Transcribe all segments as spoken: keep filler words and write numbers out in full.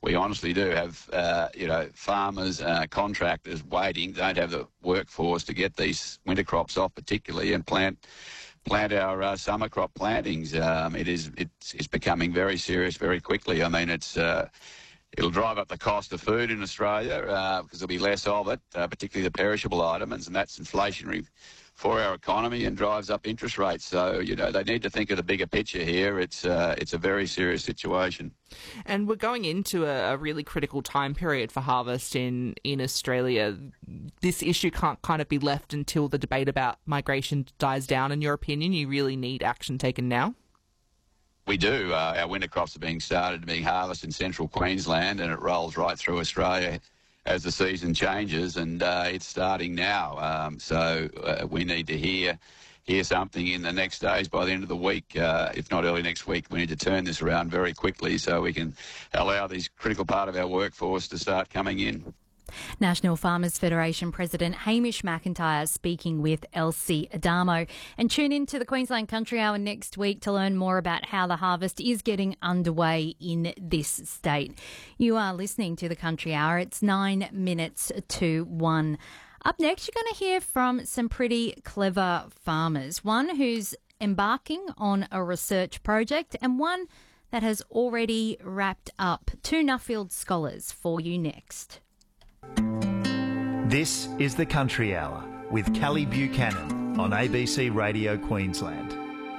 we honestly do have, uh, you know, farmers, uh, contractors waiting, don't have the workforce to get these winter crops off particularly and plant plant our uh, summer crop plantings. Um, it is it's, it's becoming very serious very quickly. I mean, it's uh, it'll drive up the cost of food in Australia uh, because there'll be less of it, uh, particularly the perishable items, and that's inflationary for our economy and drives up interest rates. So, you know, they need to think of the bigger picture here. It's uh, it's a very serious situation. And we're going into a, a really critical time period for harvest in, in Australia. This issue can't kind of be left until the debate about migration dies down, in your opinion. You really need action taken now? We do. Uh, our winter crops are being started, being harvested in central Queensland, and it rolls right through Australia as the season changes, and uh, it's starting now. Um, so uh, we need to hear hear something in the next days by the end of the week. Uh, if not early next week, we need to turn this around very quickly so we can allow this critical part of our workforce to start coming in. National Farmers Federation President Hamish McIntyre speaking with Elsie Adamo. And tune in to the Queensland Country Hour next week to learn more about how the harvest is getting underway in this state. You are listening to the Country Hour. It's nine minutes to one. Up next, you're going to hear from some pretty clever farmers. One who's embarking on a research project and one that has already wrapped up. Two Nuffield scholars for you next. This is the Country Hour with Kelly Buchanan on A B C Radio Queensland.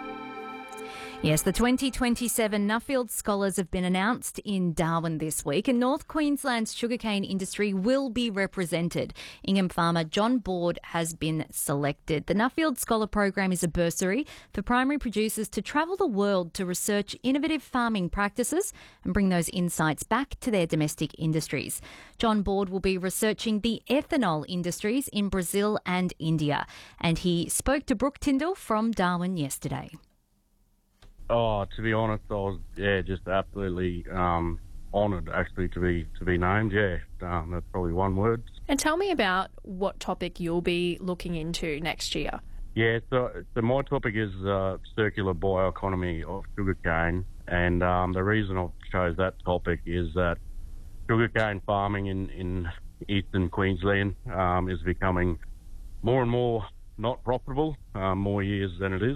Yes, the twenty twenty-seven Nuffield Scholars have been announced in Darwin this week, and North Queensland's sugarcane industry will be represented. Ingham farmer John Board has been selected. The Nuffield Scholar Program is a bursary for primary producers to travel the world to research innovative farming practices and bring those insights back to their domestic industries. John Board will be researching the ethanol industries in Brazil and India, and he spoke to Brooke Tyndall from Darwin yesterday. Oh, to be honest, I was yeah just absolutely um, honoured actually to be to be named. Yeah, um, that's probably one word. And tell me about what topic you'll be looking into next year. Yeah, so, so my topic is uh, circular bioeconomy of sugarcane, and um, the reason I chose that topic is that sugarcane farming in, in eastern Queensland um, is becoming more and more not profitable, um, more years than it is.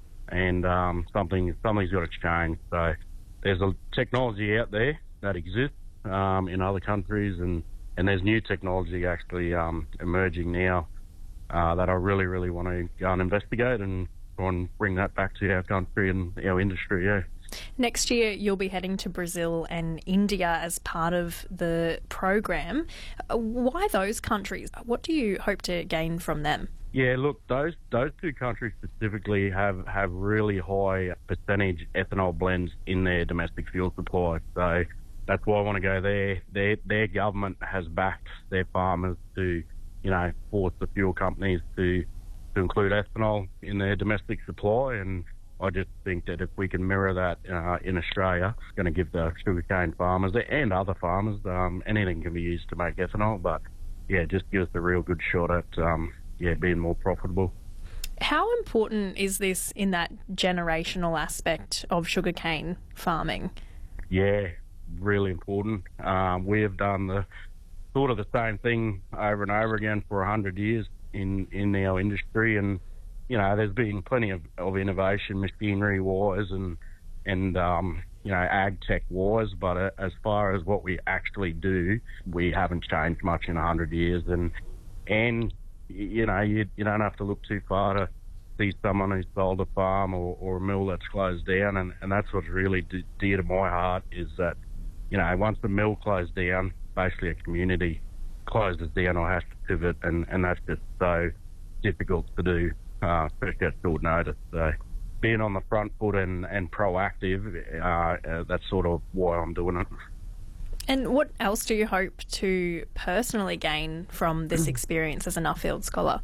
And um, something something's got to change. So there's a technology out there that exists um, in other countries, and, and there's new technology actually um, emerging now uh, that I really, really want to go and investigate and try and bring that back to our country and our industry, yeah. Next year, you'll be heading to Brazil and India as part of the program. Why those countries? What do you hope to gain from them? Yeah, look, those those two countries specifically have, have really high percentage ethanol blends in their domestic fuel supply. So that's why I want to go there. Their their government has backed their farmers to, you know, force the fuel companies to to include ethanol in their domestic supply, and I just think that if we can mirror that uh, in Australia, it's going to give the sugarcane farmers and other farmers, um, anything can be used to make ethanol, but yeah, just give us a real good shot at um, yeah being more profitable. How important is this in that generational aspect of sugarcane farming? Yeah, really important. Um, we have done the sort of the same thing over and over again for a hundred years in, in our industry, and you know, there's been plenty of, of innovation, machinery-wise and, and um, you know, ag tech-wise, but uh, as far as what we actually do, we haven't changed much in a hundred years. And, and you know, you, you don't have to look too far to see someone who's sold a farm or, or a mill that's closed down, and, and that's what's really d- dear to my heart is that, you know, once the mill closed down, basically a community closes down or has to pivot, and, and that's just so difficult to do. Uh, especially at short notice. So being on the front foot and, and proactive, uh, uh, that's sort of why I'm doing it. And what else do you hope to personally gain from this experience as a Nuffield scholar?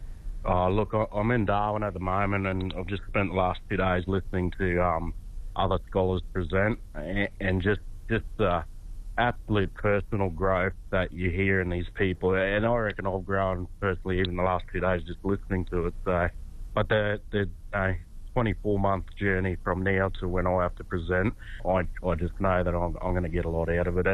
Uh, look, I, I'm in Darwin at the moment, and I've just spent the last two days listening to um, other scholars present, and, and just just uh, absolute personal growth that you hear in these people. And I reckon I've grown personally even the last two days just listening to it. So, but the the uh, twenty-four month journey from now to when I have to present, I I just know that I'm I'm going to get a lot out of it.